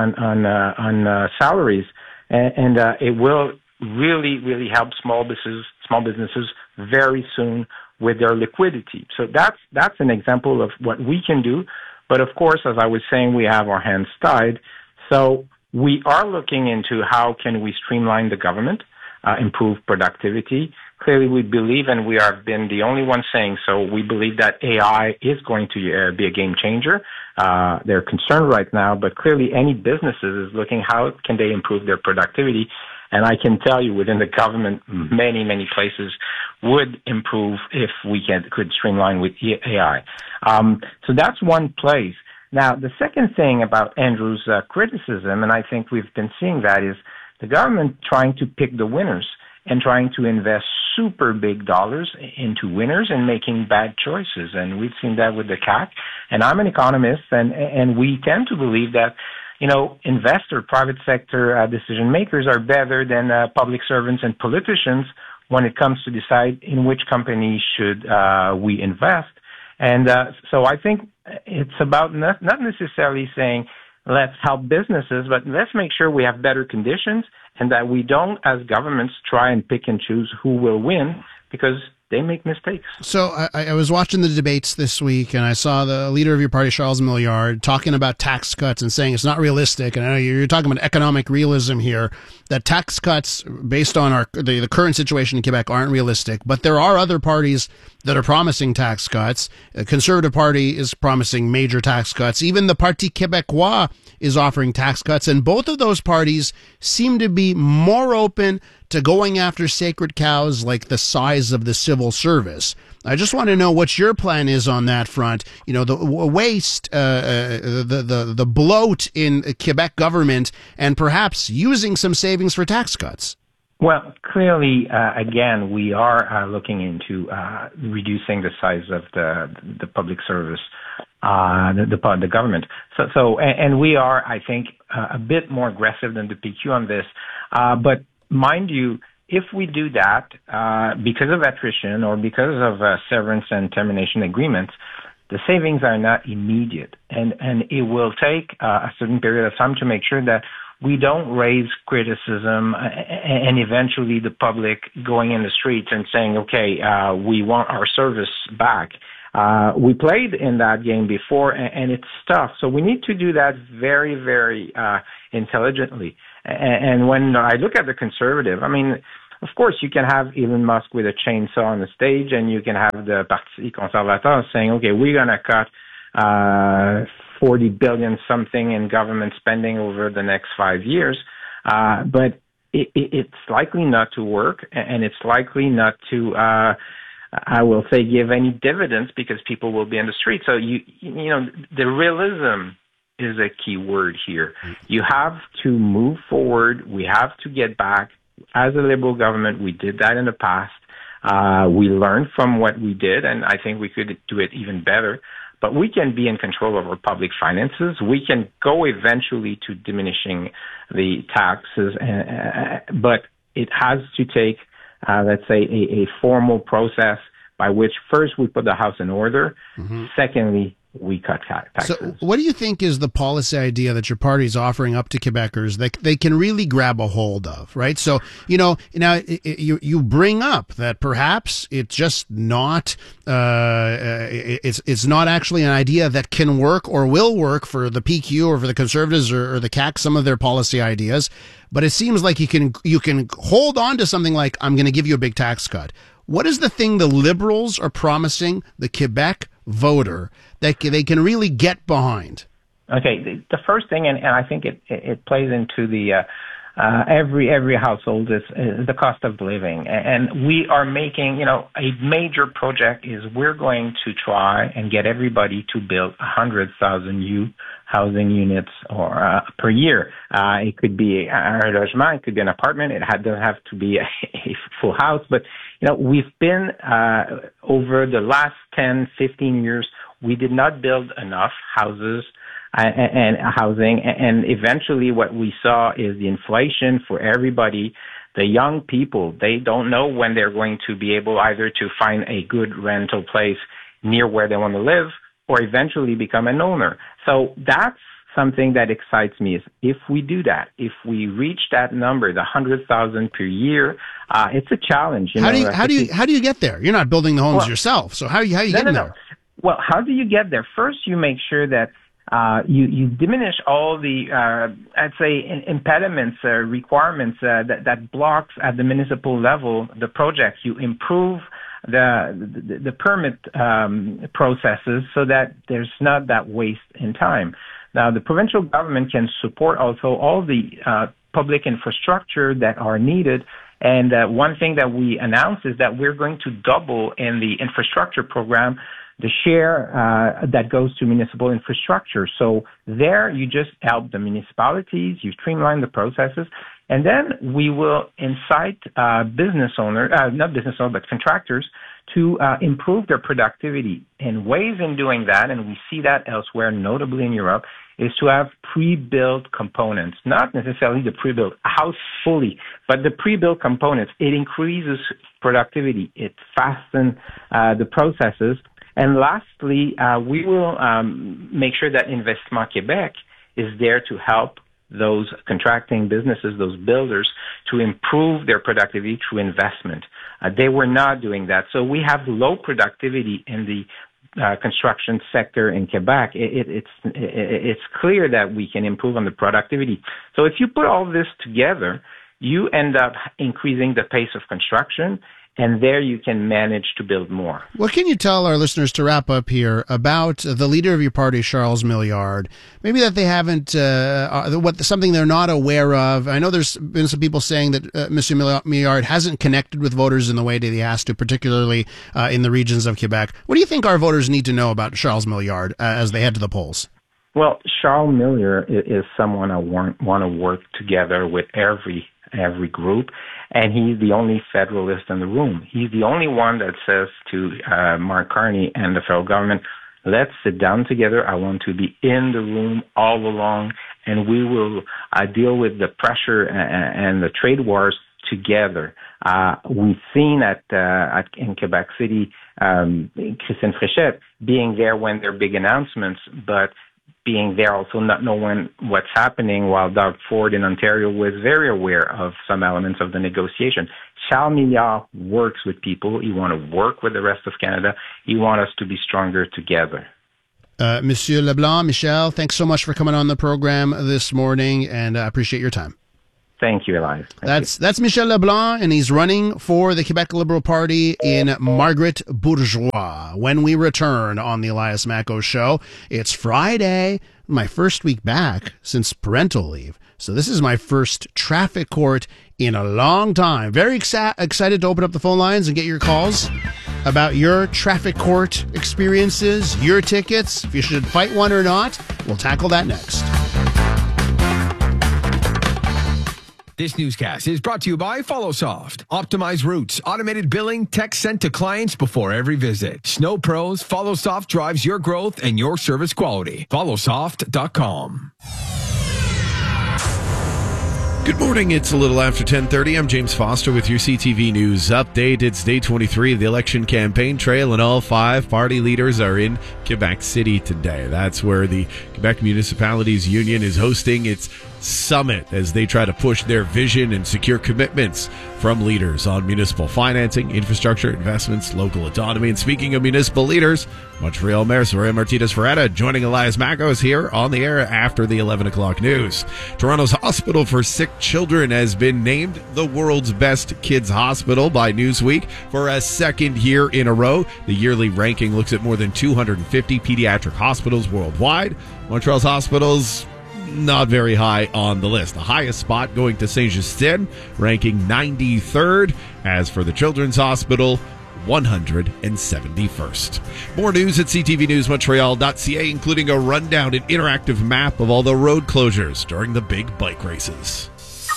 on salaries, and it will really help small businesses very soon with their liquidity. So that's an example of what we can do. But of course, as I was saying, we have our hands tied. So we are looking into how can we streamline the government, improve productivity. Clearly, we believe, and we have been the only ones saying so, we believe that AI is going to be a game changer. They're concerned right now, but clearly any businesses is looking how can they improve their productivity. And I can tell you within the government, many places would improve if we could streamline with AI. So that's one place. Now, the second thing about Andrew's criticism, and I think we've been seeing that, is the government trying to pick the winners and trying to invest super big dollars into winners and making bad choices. And we've seen that with the CAC. And I'm an economist, and we tend to believe that investor, private sector decision makers are better than public servants and politicians when it comes to decide in which company should we invest. And so I think it's about not necessarily saying let's help businesses, but let's make sure we have better conditions and that we don't, as governments, try and pick and choose who will win because they make mistakes. So I was watching the debates this week, and I saw the leader of your party, Charles Milliard, talking about tax cuts and saying it's not realistic. And I know you're talking about economic realism here, that tax cuts based on the current situation in Quebec aren't realistic. But there are other parties that are promising tax cuts. The Conservative Party is promising major tax cuts. Even the Parti Québécois is offering tax cuts. And both of those parties seem to be more open to going after sacred cows like the size of the civil service. I just want to know what your plan is on that front. The waste, the bloat in Quebec government, and perhaps using some savings for tax cuts. Well, clearly, again, we are looking into reducing the size of the public service, the government. And we are, I think, a bit more aggressive than the PQ on this. But mind you, if we do that because of attrition or because of severance and termination agreements, the savings are not immediate, and it will take a certain period of time to make sure that we don't raise criticism and eventually the public going in the streets and saying, okay, we want our service back. We played in that game before, and it's tough. So we need to do that very, very intelligently. And when I look at the conservative, I mean, of course, you can have Elon Musk with a chainsaw on the stage, and you can have the Parti conservateur saying, okay, we're going to cut 40 billion something in government spending over the next 5 years. But it's likely not to work, and it's likely not to, I will say, give any dividends because people will be in the street. So, you know, the realism is a key word here. You have to move forward. We have to get back. As a Liberal government, we did that in the past. We learned from what we did, and I think we could do it even better. But we can be in control of our public finances. We can go eventually to diminishing the taxes, but it has to take, let's say, a formal process by which first we put the house in order. Mm-hmm. Secondly, we cut taxes. So what do you think is the policy idea that your party is offering up to Quebecers that they can really grab a hold of, right? So, you know, now you bring up that perhaps it's just not, it's not actually an idea that can work or will work for the PQ or for the Conservatives or the CAQ, some of their policy ideas. But it seems like you can hold on to something like, I'm going to give you a big tax cut. What is the thing the Liberals are promising the Quebec voter that they can really get behind? Okay, the first thing, and I think it plays into the every household is the cost of living, and we are making, you know, a major project is we're going to try and get everybody to build 100,000 new housing units or per year. It could be un logement, it could be an apartment. It doesn't have to be a full house, but you know, we've been over the last 10, 15 years, we did not build enough houses and housing, and eventually what we saw is the inflation for everybody. The young people, they don't know when they're going to be able either to find a good rental place near where they want to live or eventually become an owner. So that's something that excites me is if we do that, if we reach that number, the 100,000 per year, it's a challenge. How do you get there? You're not building the homes yourself, so how are you getting there? Well, how do you get there? First, you make sure that you diminish all the, I'd say, impediments, requirements that blocks at the municipal level the projects. You improve the permit processes so that there's not that waste in time. Now, the provincial government can support also all the public infrastructure that are needed. And one thing that we announced is that we're going to double in the infrastructure program the share that goes to municipal infrastructure. So there you just help the municipalities, you streamline the processes, and then we will incite business owners, not business owners, but contractors to improve their productivity. And ways in doing that, and we see that elsewhere, notably in Europe, is to have pre-built components, not necessarily the pre-built house fully, but the pre-built components. It increases productivity. It fastens the processes. And lastly, we will make sure that Investissement Québec is there to help those contracting businesses, those builders, to improve their productivity through investment. They were not doing that. So we have low productivity in the construction sector in Quebec. It's clear that we can improve on the productivity. So if you put all this together, you end up increasing the pace of construction, and there you can manage to build more. What can you tell our listeners to wrap up here about the leader of your party, Charles Milliard? Maybe that they haven't, something they're not aware of. I know there's been some people saying that Monsieur Milliard hasn't connected with voters in the way that he has to, particularly in the regions of Quebec. What do you think our voters need to know about Charles Milliard as they head to the polls? Well, Charles Milliard is someone I want to work together with every group, and he's the only federalist in the room. He's the only one that says to Mark Carney and the federal government, let's sit down together. I want to be in the room all along, and we will deal with the pressure and the trade wars together. We've seen in Quebec City, Christine Fréchette being there when there are big announcements, but being there also not knowing what's happening, while Doug Ford in Ontario was very aware of some elements of the negotiation. Charles Milliard works with people. He wants to work with the rest of Canada. He wants us to be stronger together. Monsieur Leblanc, Michel, thanks so much for coming on the program this morning, and I appreciate your time. Thank you, Elias. That's Michel Leblanc, and he's running for the Quebec Liberal Party in Margaret Bourgeois. When we return on the Elias Macko Show, it's Friday, my first week back since parental leave. So this is my first traffic court in a long time. Very excited to open up the phone lines and get your calls about your traffic court experiences, your tickets, if you should fight one or not. We'll tackle that next. This newscast is brought to you by FollowSoft. Optimize routes, automated billing, text sent to clients before every visit. Snow Pros, FollowSoft drives your growth and your service quality. FollowSoft.com. Good morning. It's a little after 10:30. I'm James Foster with your CTV News update. It's day 23 of the election campaign trail, and all 5 party leaders are in Quebec City today. That's where the Quebec Municipalities Union is hosting its summit as they try to push their vision and secure commitments from leaders on municipal financing, infrastructure, investments, local autonomy. And speaking of municipal leaders, Montreal Mayor Soraya Martinez-Ferreira joining Elias Macko is here on the air after the 11 o'clock news. Toronto's Hospital for Sick Children has been named the world's best kids hospital by Newsweek for a second year in a row. The yearly ranking looks at more than 250 pediatric hospitals worldwide. Montreal's hospitals not very high on the list. The highest spot going to Saint-Justine, ranking 93rd. As for the Children's Hospital, 171st. More news at ctvnewsmontreal.ca, including a rundown and interactive map of all the road closures during the big bike races.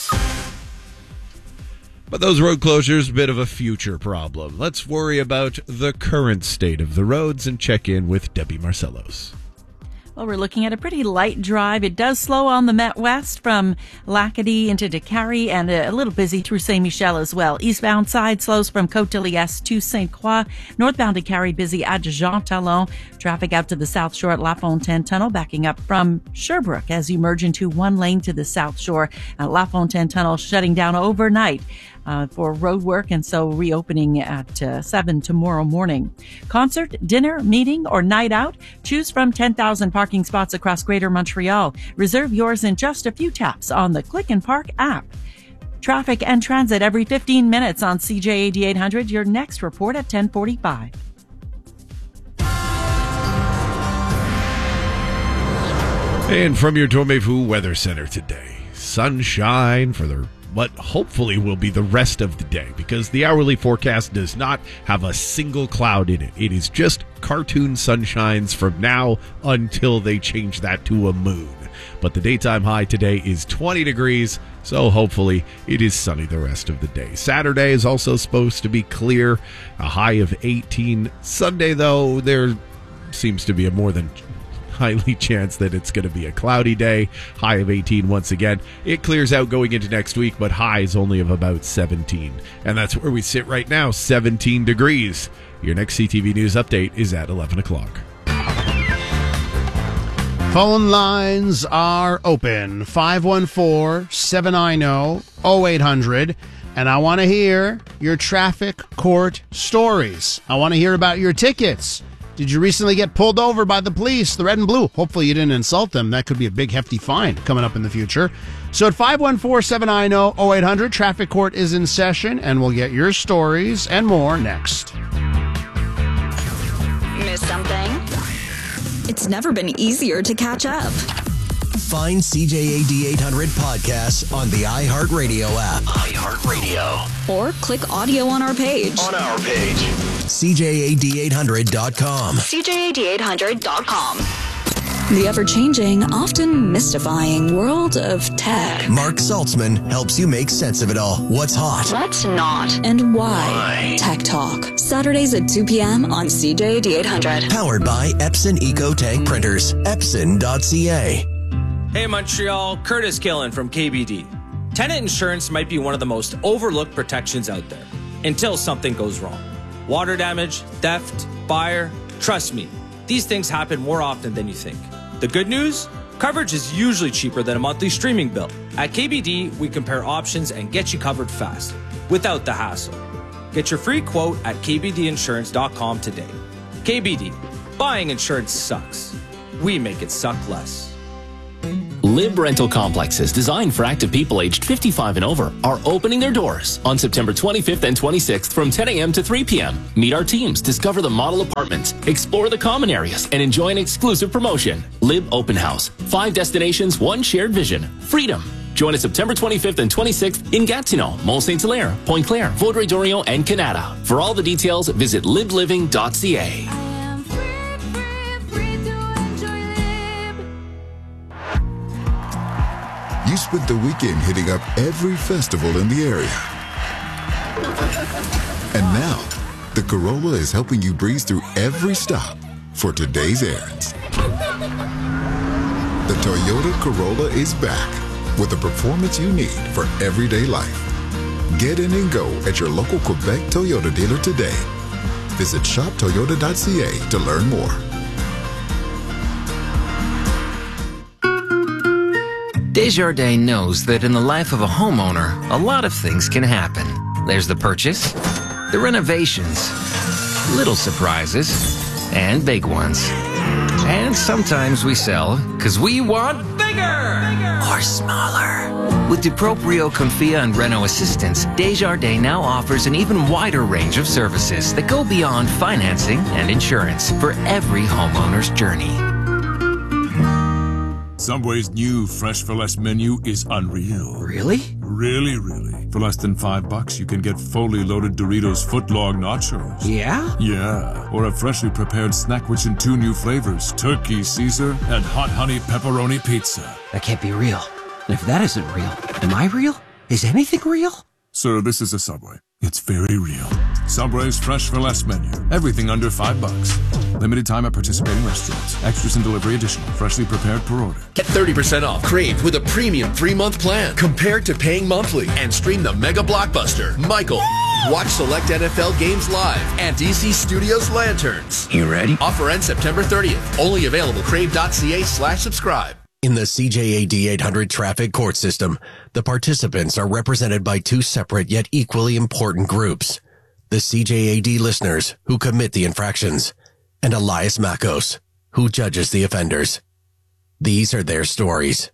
But those road closures, a bit of a future problem. Let's worry about the current state of the roads and check in with Debbie Marcellos. Well, we're looking at a pretty light drive. It does slow on the Met West from Lacadie into Décarie, and a little busy through Saint-Michel as well. Eastbound side slows from Côte-de-Liesse to Sainte-Croix. Northbound Décarie busy at Jean Talon. Traffic out to the South Shore at La Fontaine Tunnel, backing up from Sherbrooke as you merge into one lane to the South Shore. La Fontaine Tunnel shutting down overnight for road work, and so reopening at 7 tomorrow morning. Concert, dinner, meeting, or night out? Choose from 10,000 parking spots across Greater Montreal. Reserve yours in just a few taps on the Click and Park app. Traffic and transit every 15 minutes on CJAD 800. Your next report at 10:45. And from your Dormez-vous Weather Center today, sunshine for what hopefully will be the rest of the day, because the hourly forecast does not have a single cloud in it. It is just cartoon sunshines from now until they change that to a moon. But the daytime high today is 20 degrees, so hopefully it is sunny the rest of the day. Saturday is also supposed to be clear, a high of 18. Sunday, though, there seems to be a more than highly chance that it's going to be a cloudy day. High of 18 once again. It clears out going into next week, but highs only of about 17. And that's where we sit right now, 17 degrees. Your next CTV News update is at 11 o'clock. Phone lines are open, 514-790-0800. And I want to hear your traffic court stories. I want to hear about your tickets. Did you recently get pulled over by the police, the red and blue? Hopefully you didn't insult them. That could be a big, hefty fine coming up in the future. So at 514-790-0800, Traffic Court is in session, and we'll get your stories and more next. Miss something? It's never been easier to catch up. Find CJAD 800 podcasts on the iHeartRadio app. iHeartRadio. Or click audio on our page. CJAD800.com. CJAD800.com. The ever-changing, often mystifying world of tech. Mark Saltzman helps you make sense of it all. What's hot? What's not? And why? Tech Talk. Saturdays at 2 p.m. on CJAD 800. Powered by Epson EcoTank Printers. Epson.ca. Hey Montreal, Curtis Killen from KBD. Tenant insurance might be one of the most overlooked protections out there until something goes wrong. Water damage, theft, fire. Trust me, these things happen more often than you think. The good news? Coverage is usually cheaper than a monthly streaming bill. At KBD, we compare options and get you covered fast, without the hassle. Get your free quote at kbdinsurance.com today. KBD, buying insurance sucks. We make it suck less. Lib Rental Complexes, designed for active people aged 55 and over, are opening their doors on September 25th and 26th from 10 a.m. to 3 p.m. Meet our teams, discover the model apartments, explore the common areas, and enjoy an exclusive promotion. Lib Open House. 5 destinations, 1 shared vision. Freedom. Join us September 25th and 26th in Gatineau, Mont-Saint-Hilaire, Pointe-Claire, Vaudreuil-Dorion, and Canada. For all the details, visit libliving.ca. You spent the weekend hitting up every festival in the area. And now, the Corolla is helping you breeze through every stop for today's errands. The Toyota Corolla is back with the performance you need for everyday life. Get in and go at your local Quebec Toyota dealer today. Visit shoptoyota.ca to learn more. Desjardins knows that in the life of a homeowner, a lot of things can happen. There's the purchase, the renovations, little surprises, and big ones. And sometimes we sell because we want bigger or smaller. With DuProprio, Confia, and Renault Assistance, Desjardins now offers an even wider range of services that go beyond financing and insurance for every homeowner's journey. Subway's new Fresh for Less menu is unreal. Really? Really, really. For less than $5, you can get fully loaded Doritos footlong nachos. Yeah? Yeah. Or a freshly prepared Snackwich in 2 new flavors, Turkey Caesar and Hot Honey Pepperoni Pizza. That can't be real. And if that isn't real, am I real? Is anything real? Sir, this is a Subway. It's very real. Subway's Fresh for Less menu. Everything under $5. Limited time at participating restaurants. Extras and delivery additional. Freshly prepared per order. Get 30% off Crave with a premium 3-month plan compared to paying monthly, and stream the mega blockbuster Michael. Watch select NFL games live and DC Studios Lanterns. You ready? Offer ends September 30th. Only available crave.ca/subscribe. In the CJAD 800 traffic court system, the participants are represented by 2 separate yet equally important groups. The CJAD listeners, who commit the infractions, and Elias Makos, who judges the offenders. These are their stories.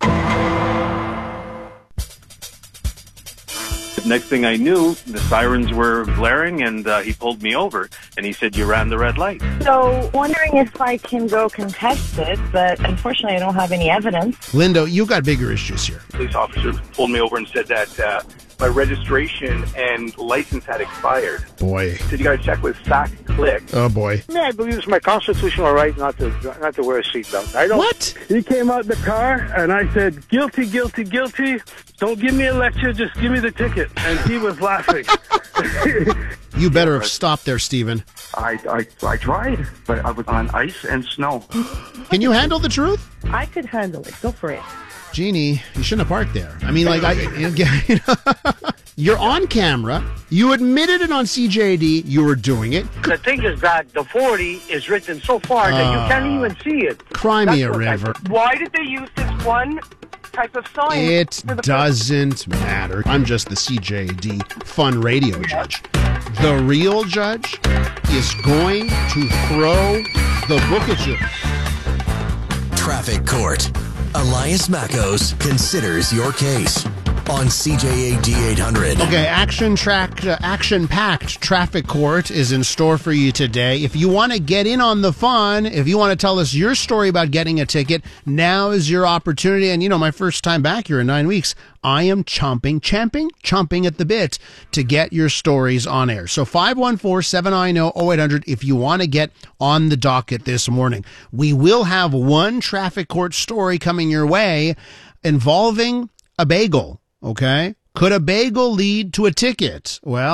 Next thing I knew, the sirens were blaring, and he pulled me over, and he said, "You ran the red light." So, wondering if I can go contest it, but unfortunately I don't have any evidence. Lindo, you got bigger issues here. Police officer pulled me over and said that my registration and license had expired. Boy. Said you got to check with SAC Click. Oh, boy. Yeah, I believe it's my constitutional right not to wear a seatbelt. I don't. What? He came out the car, and I said, "Guilty, guilty, guilty. Don't give me a lecture, just give me the ticket." And he was laughing. You better have stopped there, Stephen. I tried, but I was on ice and snow. Can you handle the truth? I could handle it. Go for it. Jeannie, you shouldn't have parked there. I mean, like, you're on camera. You admitted it on CJD. You were doing it. The thing is that the 40 is written so far that you can't even see it. Cry me a river. Why did they use this one type of sign? It doesn't matter. I'm just the CJD fun radio judge. The real judge is going to throw the book at you. Traffic Court. Elias Makos considers your case on CJAD 800. Okay, action-packed traffic court is in store for you today. If you want to get in on the fun, if you want to tell us your story about getting a ticket, now is your opportunity. And, my first time back here in 9 weeks, I am chomping at the bit to get your stories on air. So 514-790-0800 if you want to get on the docket this morning. We will have one traffic court story coming your way involving a bagel. Okay. Could a bagel lead to a ticket? Well,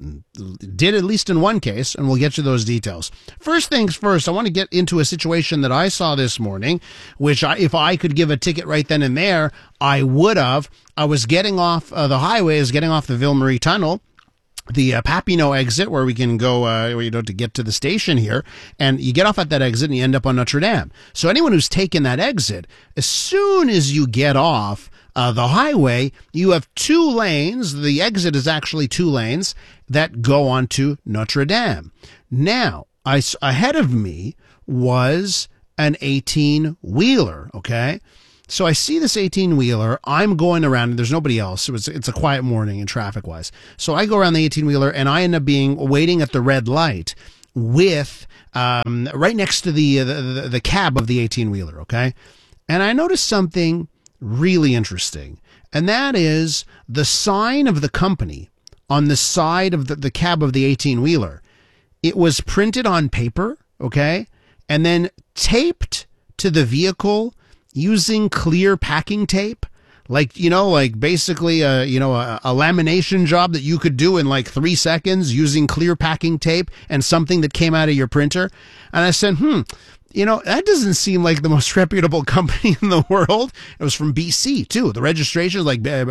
did at least in one case, and we'll get you those details. First things first, I want to get into a situation that I saw this morning, which if I could give a ticket right then and there, I would have. I was getting off the highway, getting off the Ville Marie Tunnel, the Papineau exit where we can go, to get to the station here. And you get off at that exit and you end up on Notre Dame. So anyone who's taken that exit, as soon as you get off the highway, you have 2 lanes. The exit is actually 2 lanes that go onto Notre Dame. Now, ahead of me was an 18-wheeler, okay? So I see this 18-wheeler. I'm going around, and there's nobody else. It's a quiet morning in traffic-wise. So I go around the 18-wheeler, and I end up waiting at the red light with right next to the cab of the 18-wheeler, okay? And I noticed something really interesting, and that is the sign of the company on the side of the cab of the 18-wheeler. It was printed on paper, okay, and then taped to the vehicle using clear packing tape, like basically a lamination job that you could do in like 3 seconds using clear packing tape and something that came out of your printer. And I said, that doesn't seem like the most reputable company in the world. It was from BC too. The registration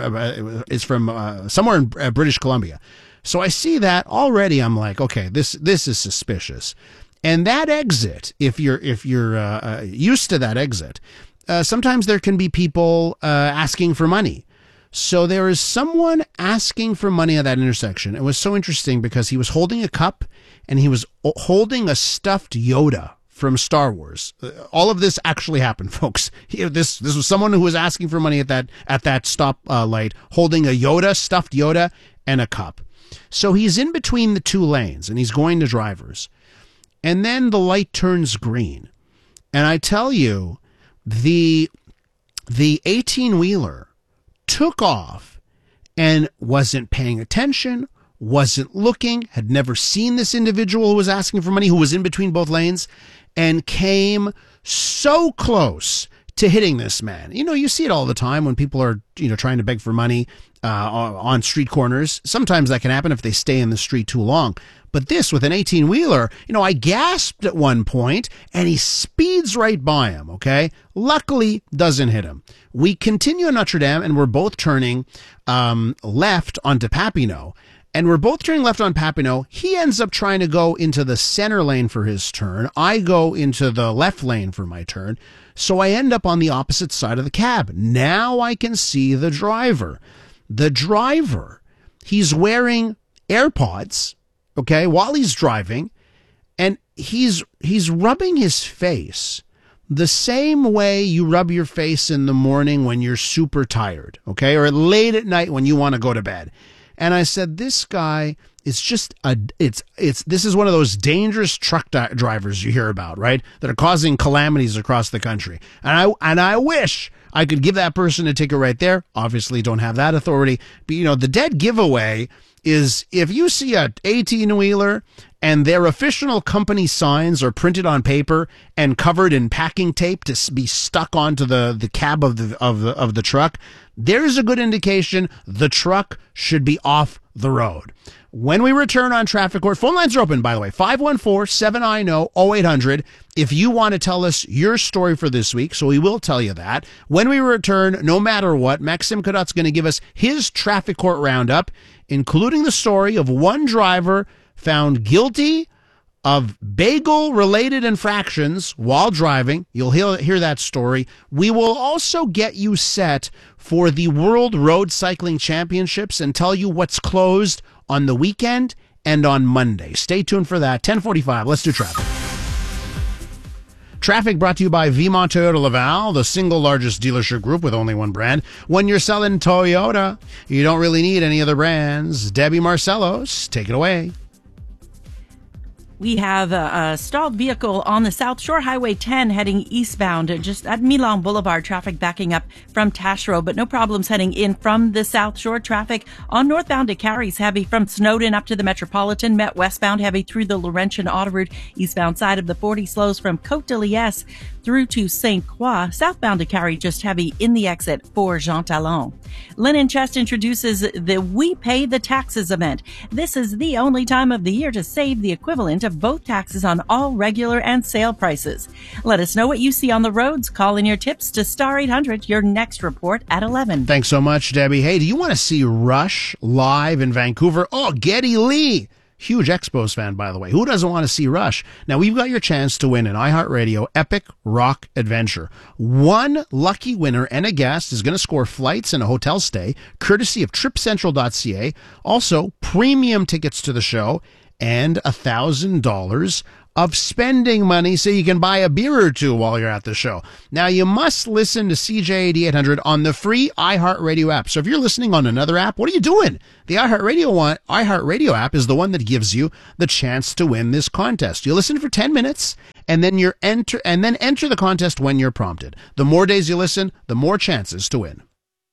is from somewhere in British Columbia. So I see that already. I'm like, okay, this is suspicious. And that exit, if you're used to that exit, sometimes there can be people asking for money. So there is someone asking for money at that intersection. It was so interesting because he was holding a cup and he was holding a stuffed Yoda from Star Wars. All of this actually happened, folks. This was someone who was asking for money at that stop light, holding a Yoda, stuffed Yoda, and a cup. So he's in between the 2 lanes and he's going to drivers. And then the light turns green. And I tell you, the 18-wheeler took off and wasn't paying attention, wasn't looking, had never seen this individual who was asking for money, who was in between both lanes, and came so close to hitting this man. You see it all the time when people are, trying to beg for money on street corners. Sometimes that can happen if they stay in the street too long. But this, with an 18-wheeler, I gasped at one point, and he speeds right by him, okay? Luckily, doesn't hit him. We continue on Notre Dame, and we're both turning left onto Papineau. And we're both turning left on Papineau. He ends up trying to go into the center lane for his turn. I go into the left lane for my turn. So I end up on the opposite side of the cab. Now I can see the driver. The driver, he's wearing AirPods, okay, while he's driving, and he's rubbing his face the same way you rub your face in the morning when you're super tired, okay, or late at night when you want to go to bed. And I said, this guy is just this is one of those dangerous truck drivers you hear about, right? That are causing calamities across the country. And I wish I could give that person a ticket right there. Obviously don't have that authority. But the dead giveaway is if you see a 18-wheeler and their official company signs are printed on paper and covered in packing tape to be stuck onto the cab of the truck, there's a good indication the truck should be off the road. When we return on Traffic Court, phone lines are open, by the way, 514-790-0800 if you want to tell us your story for this week, so we will tell you that. When we return, no matter what, Maxime Cadot's going to give us his Traffic Court roundup, including the story of one driver found guilty of bagel-related infractions while driving. You'll hear that story. We will also get you set for the World Road Cycling Championships and tell you what's closed on the weekend and on Monday. Stay tuned for that. 10:45. Let's do traffic. Traffic brought to you by Vimont Toyota Laval, the single largest dealership group with only one brand. When you're selling Toyota, you don't really need any other brands. Debbie Marcellos, take it away. We have a stalled vehicle on the South Shore Highway 10 heading eastbound just at Milan Boulevard. Traffic backing up from Tash Road, but no problems heading in from the South Shore. Traffic on northbound to Carey's heavy from Snowden up to the Metropolitan. Met westbound heavy through the Laurentian Auto Route. Eastbound side of the 40 slows from Côte de Liesse through to St. Croix. Southbound to Carey just heavy in the exit for Jean Talon. Linen Chest introduces the We Pay the Taxes event. This is the only time of the year to save the equivalent of both taxes on all regular and sale prices. Let us know what you see on the roads. Call in your tips to Star 800, your next report at 11. Thanks so much, Debbie. Hey, do you want to see Rush live in Vancouver? Oh, Geddy Lee. Huge Expos fan, by the way. Who doesn't want to see Rush? Now, we've got your chance to win an iHeartRadio Epic Rock Adventure. One lucky winner and a guest is going to score flights and a hotel stay, courtesy of TripCentral.ca. Also, premium tickets to the show and $1,000 of spending money so you can buy a beer or two while you're at the show. Now, you must listen to CJAD 800 on the free iHeartRadio app. So if you're listening on another app, what are you doing? The iHeartRadio app is the one that gives you the chance to win this contest. You listen for 10 minutes and then enter the contest when you're prompted. The more days you listen, the more chances to win.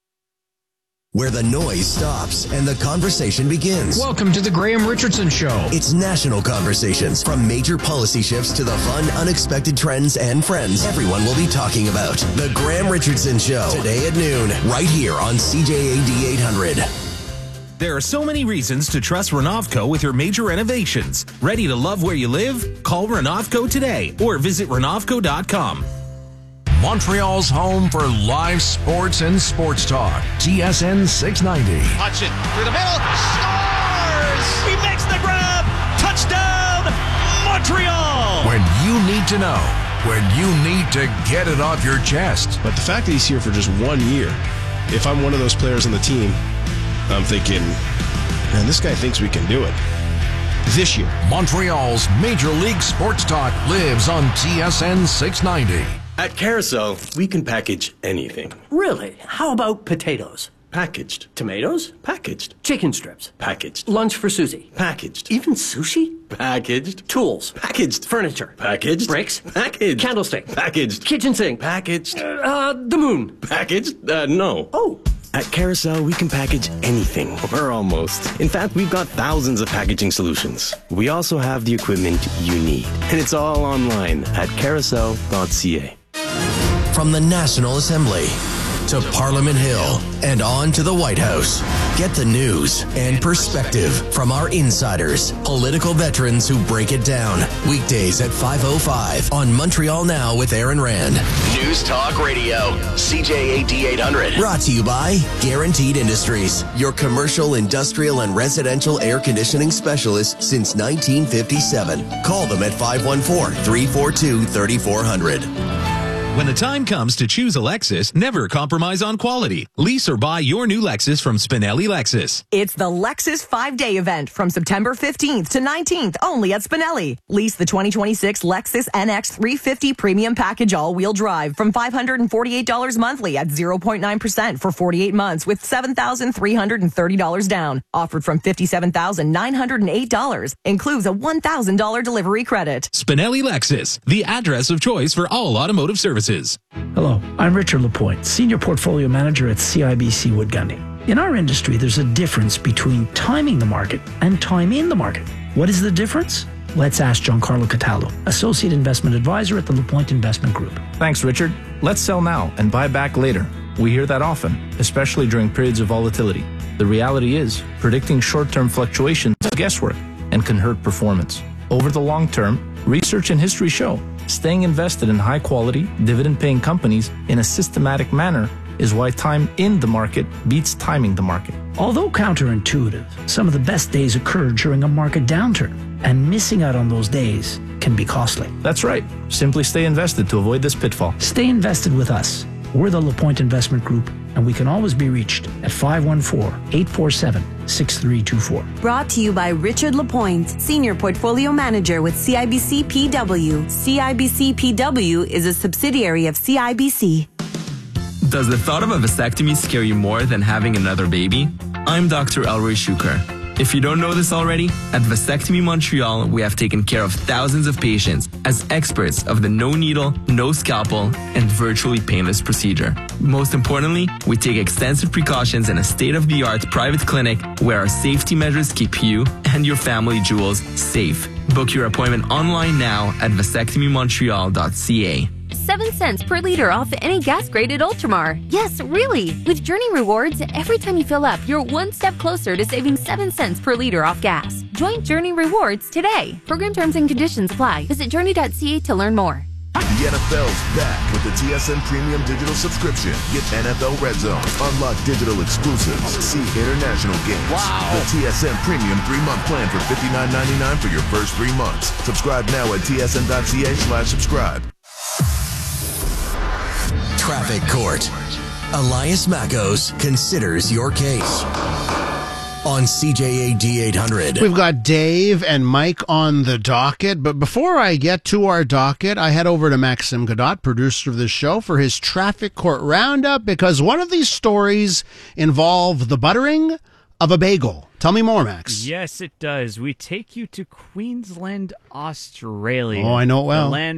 Where the noise stops and the conversation begins. Welcome to the Graham Richardson Show. It's national conversations, from major policy shifts to the fun, unexpected trends and friends everyone will be talking about. The Graham Richardson Show, today at noon, right here on CJAD 800. There are so many reasons to trust Renovco with your major renovations. Ready to love where you live? Call Renovco today or visit Renovco.com. Montreal's home for live sports and sports talk. TSN 690. Hudson through the middle. Scores! He makes the grab. Touchdown, Montreal! When you need to know. When you need to get it off your chest. But the fact that he's here for just 1 year, if I'm one of those players on the team, I'm thinking, man, this guy thinks we can do it. This year. Montreal's Major League Sports Talk lives on TSN 690. At Carousel, we can package anything. Really? How about potatoes? Packaged. Tomatoes? Packaged. Chicken strips? Packaged. Lunch for Susie? Packaged. Even sushi? Packaged. Tools? Packaged. Furniture? Packaged. Bricks? Packaged. Candlestick? Packaged. Kitchen sink? Packaged. The moon? Packaged? No. Oh. At Carousel, we can package anything, or almost. In fact, we've got thousands of packaging solutions. We also have the equipment you need, and it's all online at carousel.ca. From the National Assembly to Parliament Hill and on to the White House. Get the news and perspective from our insiders, political veterans who break it down. Weekdays at 5:05 on Montreal Now with Aaron Rand. News Talk Radio, CJAD 800. Brought to you by Guaranteed Industries, your commercial, industrial, and residential air conditioning specialist since 1957. Call them at 514-342-3400. When the time comes to choose a Lexus, never compromise on quality. Lease or buy your new Lexus from Spinelli Lexus. It's the Lexus 5-day event from September 15th to 19th, only at Spinelli. Lease the 2026 Lexus NX 350 Premium Package All-Wheel Drive from $548 monthly at 0.9% for 48 months with $7,330 down. Offered from $57,908. Includes a $1,000 delivery credit. Spinelli Lexus, the address of choice for all automotive services. Hello, I'm Richard Lapointe, Senior Portfolio Manager at CIBC Wood Gundy. In our industry, there's a difference between timing the market and time in the market. What is the difference? Let's ask Giancarlo Cataldo, Associate Investment Advisor at the Lapointe Investment Group. Thanks, Richard. Let's sell now and buy back later. We hear that often, especially during periods of volatility. The reality is, predicting short-term fluctuations is guesswork and can hurt performance. Over the long term, research and history show staying invested in high-quality, dividend-paying companies in a systematic manner is why time in the market beats timing the market. Although counterintuitive, some of the best days occur during a market downturn, and missing out on those days can be costly. That's right. Simply stay invested to avoid this pitfall. Stay invested with us. We're the Lapointe Investment Group, and we can always be reached at 514-847-6324. Brought to you by Richard Lapointe, Senior Portfolio Manager with CIBC PW. CIBC PW is a subsidiary of CIBC. Does the thought of a vasectomy scare you more than having another baby? I'm Dr. Elroy Shuker. If you don't know this already, at Vasectomy Montreal, we have taken care of thousands of patients as experts of the no needle, no scalpel, and virtually painless procedure. Most importantly, we take extensive precautions in a state-of-the-art private clinic where our safety measures keep you and your family jewels safe. Book your appointment online now at vasectomymontreal.ca. 7 cents per liter off any gas-graded Ultramar. Yes, really. With Journey Rewards, every time you fill up, you're one step closer to saving 7 cents per liter off gas. Join Journey Rewards today. Program terms and conditions apply. Visit journey.ca to learn more. The NFL's back with the TSN Premium Digital Subscription. Get NFL Red Zone, unlock digital exclusives, see international games. Wow! The TSN Premium 3-month plan for $59.99 for your first 3 months. Subscribe now at tsn.ca/subscribe. Traffic Court. Elias Mackos considers your case on CJAD 800. We've got Dave and Mike on the docket, but before I get to our docket, I head over to Maxim Godot, producer of this show, for his Traffic Court Roundup, because one of these stories involve the buttering of a bagel. Tell me more, Max. Yes, it does. We take you to Queensland, Australia. Oh, I know it well. The land